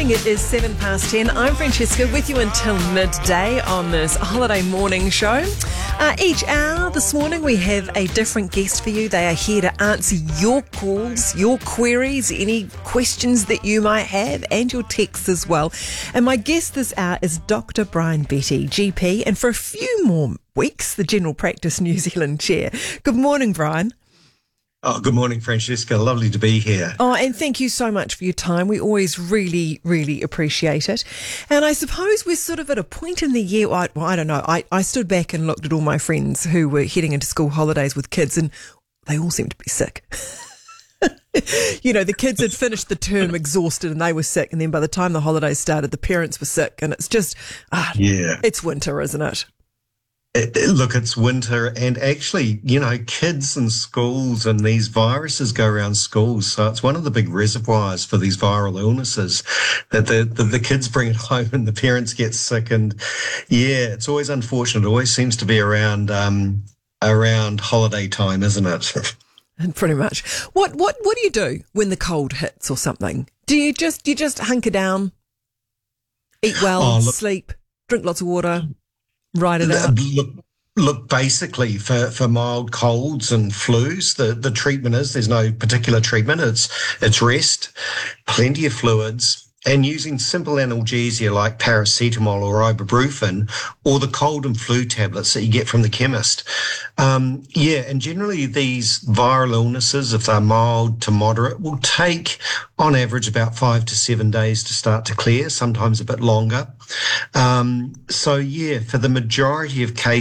morning. It is 10:07. I'm Francesca with you until midday on this holiday morning show. Each hour this morning we have a different guest for you. They are here to answer your calls, your queries, any questions that you might have, and your texts as well. And my guest this hour is Dr. Brian Betty, GP, and for a few more weeks, the General Practice New Zealand Chair. Good morning, Brian. Oh, good morning, Francesca. Lovely to be here. Oh, and thank you so much for your time. We always really, really appreciate it. And I suppose we're sort of at a point in the year, I don't know, I stood back and looked at all my friends who were heading into school holidays with kids, and they all seemed to be sick. You know, the kids had finished the term exhausted and they were sick, and then by the time the holidays started, the parents were sick, and it's just, it's winter, isn't it? Look, it's winter, and actually, you know, kids and schools and these viruses go around schools, so it's one of the big reservoirs for these viral illnesses that the kids bring it home and the parents get sick. And yeah, it's always unfortunate. It always seems to be around holiday time, isn't it? And pretty much. What do you do when the cold hits or something? Do you just hunker down, eat well, sleep, drink lots of water? Ride it out. Look, basically for mild colds and flus, the treatment is there's no particular treatment. It's rest, plenty of fluids, and using simple analgesia like paracetamol or ibuprofen, or the cold and flu tablets that you get from the chemist. And generally these viral illnesses, if they're mild to moderate, will take on average about 5 to 7 days to start to clear, sometimes a bit longer. For the majority of cases,